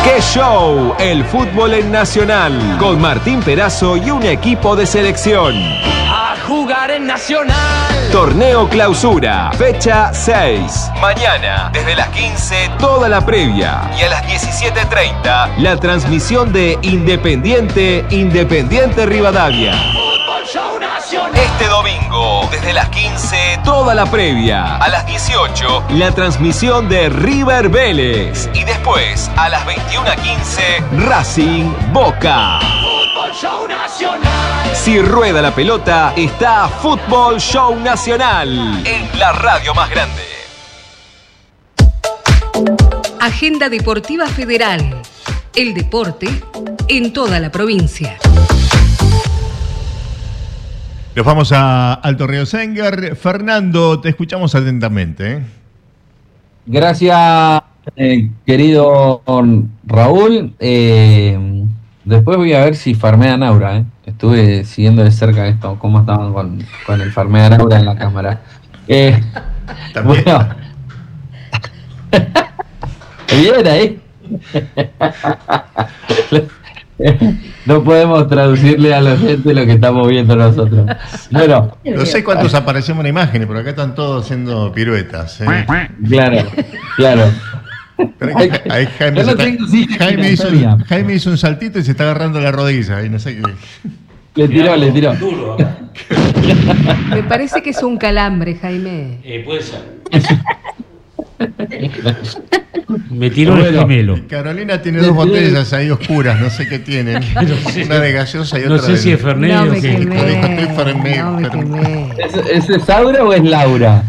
¡Qué show! El fútbol en Nacional, con Martín Perazo y un equipo de selección. A jugar en Nacional. Torneo Clausura, fecha 6. Mañana, desde las 15, toda la previa. Y a las 17:30, la transmisión de Independiente Rivadavia. Fútbol Show Nacional. Este domingo, desde las 15, toda la previa. A las 18, la transmisión de River Vélez. Y después, a las 21:15, Racing Boca. Fútbol Show Nacional. Si rueda la pelota, está Fútbol Show Nacional en la radio más grande. Agenda Deportiva Federal. El deporte en toda la provincia. Nos vamos a Alto Río Sengar. Fernando, te escuchamos atentamente. Gracias, querido Raúl. Después voy a ver si farmean Aura. Estuve siguiendo de cerca esto, cómo estaban con el farmear Aura en la cámara. Bueno. Bien ahí. No podemos traducirle a la gente lo que estamos viendo nosotros. Bueno, no sé cuántos aparecemos en imágenes, pero acá están todos haciendo piruetas. Claro. Pero ahí Jaime hizo un saltito y se está agarrando la rodilla. Y no sé qué. Le tiró. Me parece que es un calambre, Jaime. Puede ser. Me tiró el gemelo. Carolina tiene dos botellas ahí oscuras, no sé qué tienen. Una de gaseosa y otra de... No sé si es Fernet o qué. ¿Es Saura o es Laura?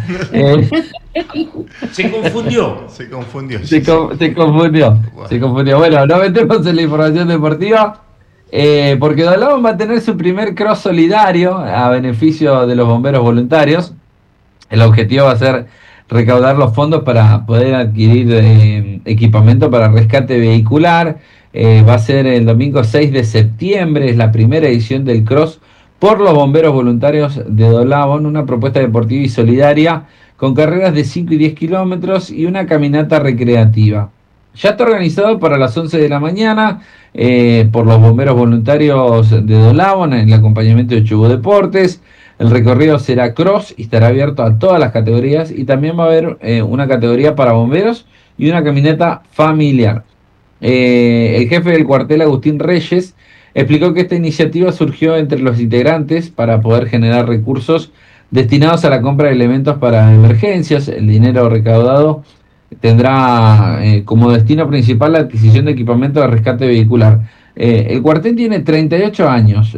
Se confundió. Se confundió. Bueno, nos metemos en la información deportiva. Porque Dolabón va a tener su primer cross solidario a beneficio de los bomberos voluntarios. El objetivo va a ser recaudar los fondos para poder adquirir equipamiento para rescate vehicular. Va a ser el domingo 6 de septiembre, es la primera edición del cross por los bomberos voluntarios de Dolabón, una propuesta deportiva y solidaria con carreras de 5 y 10 kilómetros y una caminata recreativa. Ya está organizado para las 11 de la mañana por los bomberos voluntarios de Dolabón en el acompañamiento de Chubut Deportes. El recorrido será cross y estará abierto a todas las categorías y también va a haber una categoría para bomberos y una caminata familiar. El jefe del cuartel, Agustín Reyes, explicó que esta iniciativa surgió entre los integrantes para poder generar recursos destinados a la compra de elementos para emergencias. El dinero recaudado tendrá como destino principal la adquisición de equipamiento de rescate vehicular. El cuartel tiene 38 años.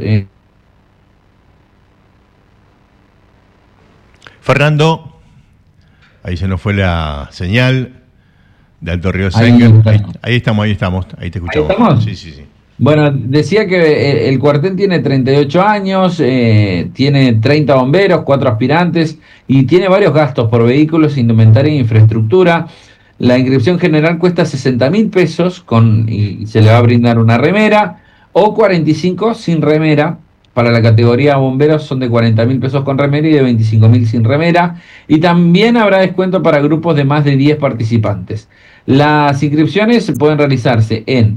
Fernando, ahí se nos fue la señal de Alto Río Sengar. Ahí estamos, ahí te escuchamos. ¿Ahí estamos? Sí. Bueno, decía que el cuartel tiene 38 años, tiene 30 bomberos, 4 aspirantes y tiene varios gastos por vehículos, indumentaria e infraestructura. La inscripción general cuesta 60.000 pesos y se le va a brindar una remera o 45 sin remera. Para la categoría bomberos son de 40.000 pesos con remera y de 25.000 sin remera. Y también habrá descuento para grupos de más de 10 participantes. Las inscripciones pueden realizarse en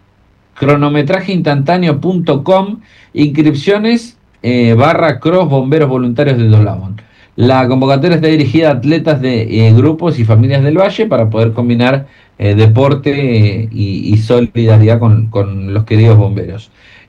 cronometrajeinstantáneo.com, inscripciones /cross bomberos voluntarios de Dolabón. La convocatoria está dirigida a atletas de grupos y familias del Valle para poder combinar deporte y solidaridad con los queridos bomberos.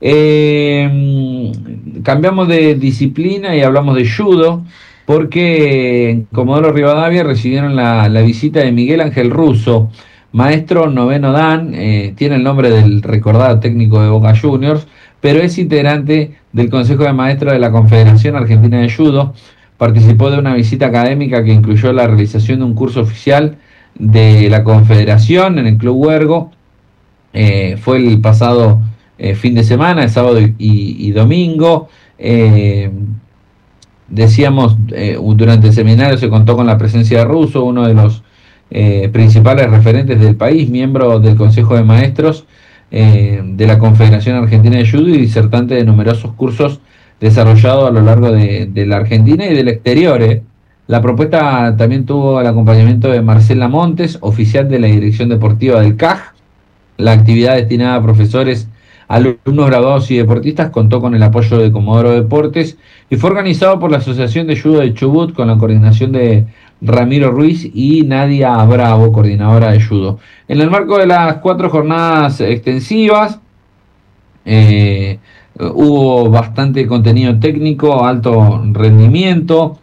Cambiamos de disciplina y hablamos de judo porque en Comodoro Rivadavia recibieron la visita de Miguel Ángel Russo, maestro noveno dan, tiene el nombre del recordado técnico de Boca Juniors, pero es integrante del Consejo de Maestros de la Confederación Argentina de Judo. Participó de una visita académica que incluyó la realización de un curso oficial de la Confederación en el Club Huergo. Fue el pasado fin de semana, el sábado y domingo. Decíamos, durante el seminario se contó con la presencia de Russo, uno de los principales referentes del país, miembro del Consejo de Maestros de la Confederación Argentina de Judo y disertante de numerosos cursos desarrollados a lo largo de la Argentina y del exterior. La propuesta también tuvo el acompañamiento de Marcela Montes, oficial de la Dirección Deportiva del CAJ, La actividad destinada a profesores, alumnos graduados y deportistas contó con el apoyo de Comodoro Deportes y fue organizado por la Asociación de Judo de Chubut con la coordinación de Ramiro Ruiz y Nadia Bravo, coordinadora de judo. En el marco de las 4 jornadas extensivas, hubo bastante contenido técnico, alto rendimiento,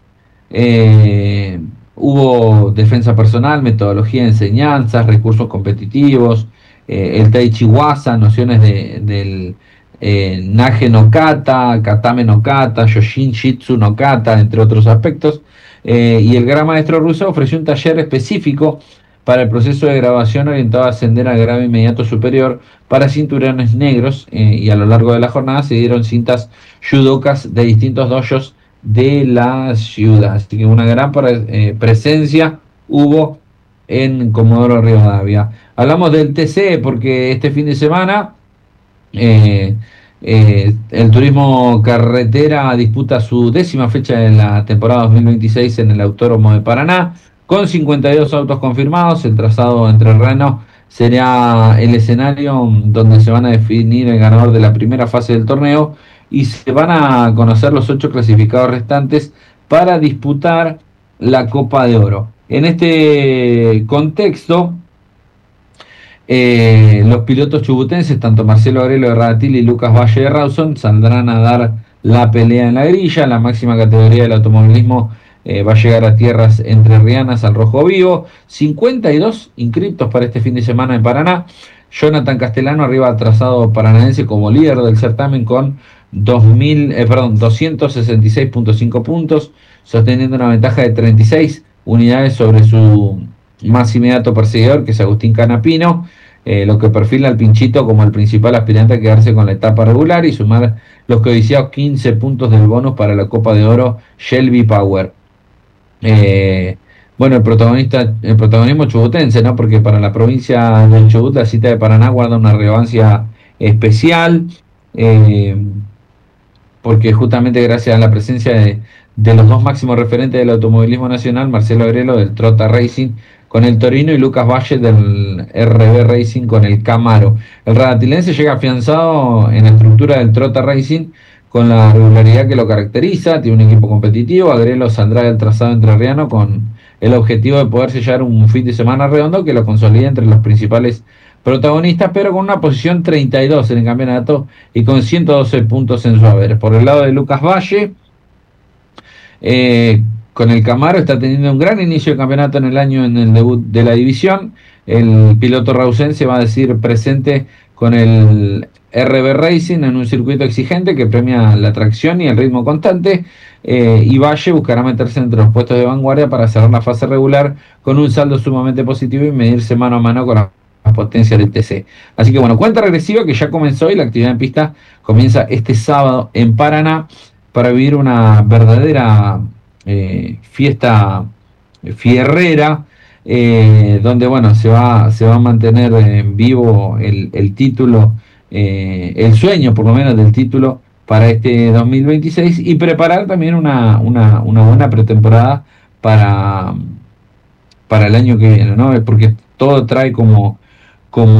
hubo defensa personal, metodología de enseñanzas, recursos competitivos, el Tai Chi Waza, nociones del Nage no Kata, Katame no Kata, Yoshin Shitsu no Kata, entre otros aspectos. Y el gran maestro ruso ofreció un taller específico para el proceso de graduación orientado a ascender al grado inmediato superior para cinturones negros, y a lo largo de la jornada se dieron cintas judokas de distintos dojos de la ciudad. Así que una gran presencia hubo en Comodoro Rivadavia. Hablamos del TC porque este fin de semana el turismo carretera disputa su 10ª fecha de la temporada 2026 en el Autódromo de Paraná, con 52 autos confirmados. El trazado entrerriano será el escenario donde se van a definir el ganador de la primera fase del torneo y se van a conocer los 8 clasificados restantes para disputar la Copa de Oro. En este contexto, los pilotos chubutenses, tanto Marcelo Agrelo de Radatil y Lucas Valle de Rawson, saldrán a dar la pelea en la grilla. La máxima categoría del automovilismo va a llegar a tierras entrerrianas, al rojo vivo. 52 inscriptos para este fin de semana en Paraná. Jonathan Castellano arriba al trazado paranaense como líder del certamen con 266.5 puntos, sosteniendo una ventaja de 36 unidades sobre su más inmediato perseguidor, que es Agustín Canapino, lo que perfila al Pinchito como el principal aspirante a quedarse con la etapa regular y sumar los codiciados 15 puntos del bonus para la Copa de Oro Shelby Power. Bueno, el protagonismo chubutense, ¿no? Porque para la provincia del Chubut la cita de Paraná guarda una relevancia especial, porque justamente gracias a la presencia de los 2 máximos referentes del automovilismo nacional, Marcelo Agrelo del Trota Racing con el Torino y Lucas Valle del RB Racing con el Camaro. El radatilense llega afianzado en la estructura del Trota Racing con la regularidad que lo caracteriza, tiene un equipo competitivo. Agrelo saldrá del trazado entrerriano con el objetivo de poder sellar un fin de semana redondo que lo consolide entre los principales protagonistas, pero con una posición 32 en el campeonato y con 112 puntos en su haber. Por el lado de Lucas Valle, con el Camaro está teniendo un gran inicio de campeonato en el año en el debut de la división. El piloto rausense va a decir presente con el RB Racing en un circuito exigente que premia la tracción y el ritmo constante, y Valle buscará meterse entre los puestos de vanguardia para cerrar la fase regular con un saldo sumamente positivo y medirse mano a mano con las potencias del TC. Así que bueno, cuenta regresiva que ya comenzó y la actividad en pista comienza este sábado en Paraná para vivir una verdadera fiesta fierrera, donde bueno, se va a mantener en vivo el título, el sueño por lo menos del título para este 2026, y preparar también una buena pretemporada para el año que viene, ¿no? Porque todo trae como